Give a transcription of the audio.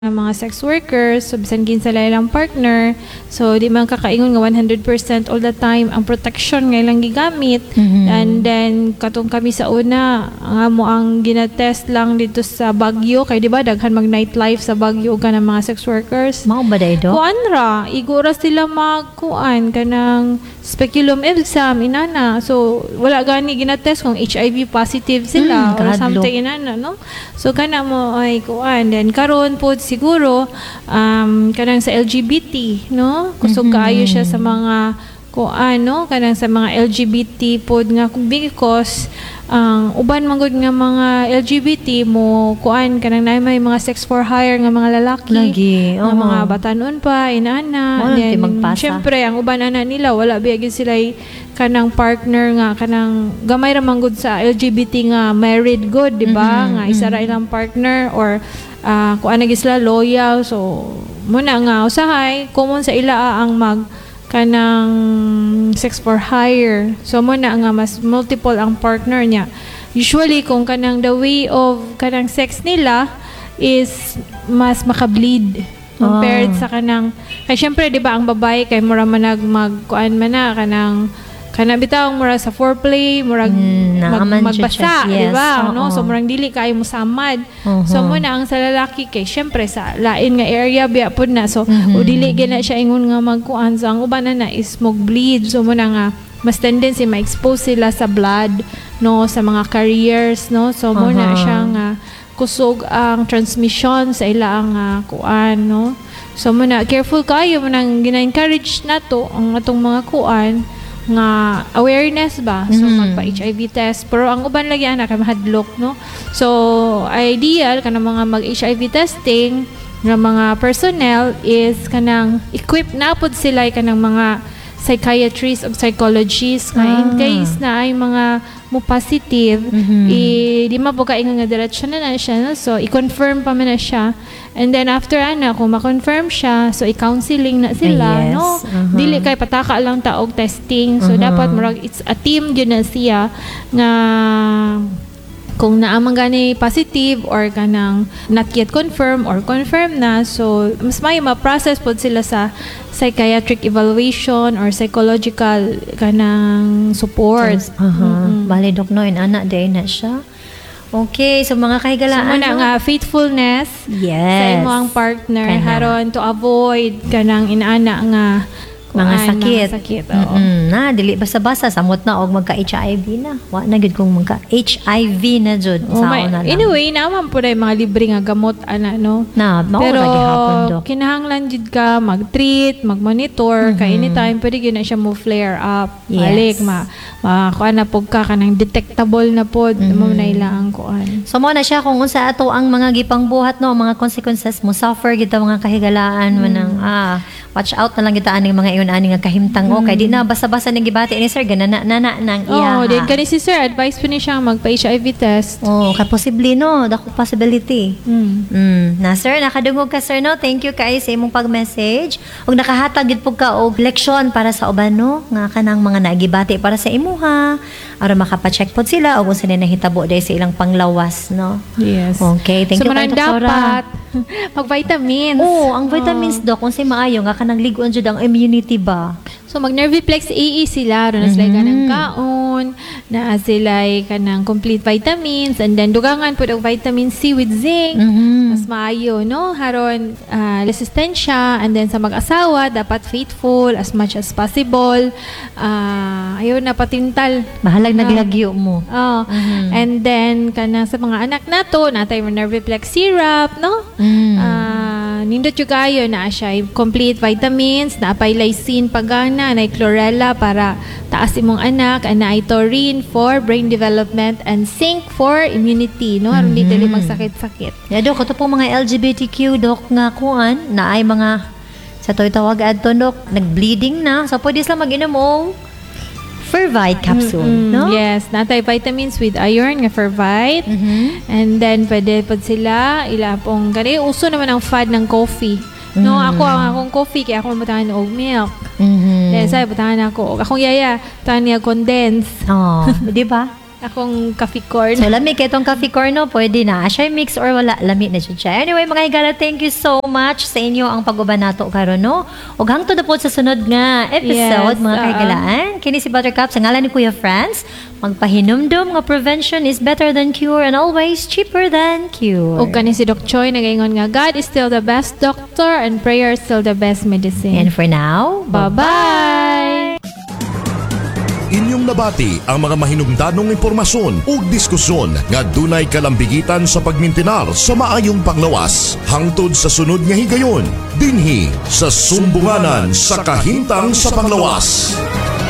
ng mga sex workers, so bisan kinsa ilang partner, so di man kakaingon nga 100% all the time ang protection nga ilang gigamit. And then katong kami sa una nga mo ang ginatest lang dito sa Baguio kay di ba daghan mag nightlife sa Baguio ka ng mga sex workers. Mao ba day do? Kuan ra, igura sila magkuan kanang speculum exam inana. So wala gani ginatest kung HIV positive sila or something inana, no? So kana mo ay kuan, then karon po siguro kanang sa LGBT, no? Kusog kaayo siya sa mga kuan, no? Kanang sa mga LGBT pod nga because uban man gud nga mga LGBT mo kuan kanang na may mga sex for hire nga mga lalaki Lagi, nga mga batanon pa inana. Then syempre ang uban ana nila wala biya sila kanang partner nga kanang gamay ra man gud sa LGBT nga married good, di ba? Nga isa ra ilang partner or kuan na sila loyal. So muna nga usahay common sa ila ang mag kanang sex for hire. So muna nga mas multiple ang partner niya. Usually kung kanang the way of kanang sex nila is mas makableed compared sa kanang kay syempre di ba ang babae kay mura man magkuan man na kanang bitaw mura sa foreplay mura magbasa, di ba? No? So murang dili kayo mo samad. So muna ang sa lalaki kay syempre sa lain nga area biya pud na. So dili gina siya ingon nga magkuan. So ang uban na is bleed. So muna nga mas tendency ma-expose sila sa blood, no, sa mga carriers, no. So muna siya nga kusog ang transmission sa ilang kuan, no. So muna careful kayo manang gina-encourage nato ang atong mga kuan nga awareness ba, so magpa-HIV test, pero ang uban lagi ana kay mahadlok, no. So ideal kanang mga mag-HIV testing nga mga personnel is kanang equipped na pud sila kanang mga psychiatrists or psychologists nga in case na ay mga mo positive di mabukaingon nga diretsyon na siya, no? So i-confirm pa man na siya, and then after kung ma-confirm siya, so i-counseling na sila, no? Dili kay pataka lang ta og testing. So dapat murag it's a team gyud na siya nga kung naamang gani positive or kanang not yet confirm or confirm na, so mas may ma-process pod sila sa psychiatric evaluation or psychological kanang support. Bali dok no anak day na siya. Okay, so mga kahigalaan. So muna nga faithfulness sa imong partner haron to avoid kanang inaana nga mga sakit. Na dili basta-basta samot na og magka-HIV na. Wa na gid kung magka-HIV na jud sa na lang. Anyway, naman pud ay mga libre nga gamot ana, no. Pero kinahanglan jud ka mag-treat, mag-monitor kay anytime pwede gyud na siya mo flare up. Balik kuan na pug ka kanang detectable na pod mo na ilang kuan. So mo na siya kung unsa ato ang mga gipangbuhat, no, mga consequences mo suffer gid mga kahigalaan manang watch out na lang kita aning mga ani nga kahimtang kay di na basa-basa nang gibati ni sir ganana nang iya. Din kani si sir advice po ni siya magpa-HIV test. Kay possibly, no, dako possibility. Na sir nakadungog ka sir, no. Thank you kay sa imong pag-message ug nakahatag gid pug ka og leksyon para sa uban, no, nga kanang mga nagibati para sa imuha aron makapa-check pod sila og unsa na nahitabo day sa ilang panglawas, no. Yes. Okay, thank you kay doktora. Dapat mag-vitamins. Ang vitamins dok unsay maayo nga kanang lig-on jud ang immunity ba. So mag-Nerviplex AA sila, ron na sila kanang kaon, na sila kanang complete vitamins, and then dugangan po og vitamin C with zinc. Mas maayo, no? Haron resistensya, and then sa mag-asawa dapat faithful as much as possible. Ayaw na patintal. Bahalag naglagyo mo. And then kanang sa mga anak nato, natay Nerviplex syrup, no? Nindot yung kayo na siya complete vitamins, na apay lysine pagana, na chlorella para taas imong anak, na taurine for brain development, and zinc for immunity, no? Aron di dili magsakit-sakit. Dok, ito po mga LGBTQ dok nga kuan na ay mga sa toy tawag adto dok nag-bleeding na, so pwede sila mag-inom og Fervite capsule, no? Yes, natay vitamins with iron nga Fervite. And then pwede pod sila ila pong gani uso naman ang fad ng coffee. No, ako ang akong coffee kaya ako butahan og milk. Then sa butahan ako akong yaya, butahan niya condense. Di ba? akong coffee corn. So, lami kay itong coffee corn, no? Pwede na. Siya mix or wala, lami na siya. Anyway, mga higala, thank you so much sa inyo ang pag-uban nato karon, no? Ug hangtod na po sa sunod nga episode, Yes, mga kahigalaan. Kini si Buttercup sa ngalan ni Kuya Franz. Magpahinumdum nga prevention is better than cure and always cheaper than cure. Ug kani si Doc Choi nagaingon nga God is still the best doctor and prayer is still the best medicine. And for now, bye-bye! Inyong nabati ang mga mahinungdanong impormasyon ug diskusyon nga dunay kalambigitan sa pagmintinar sa maayong panglawas. Hangtod sa sunod nga higayon, dinhi sa sumbunganan sa kahintang sa panglawas.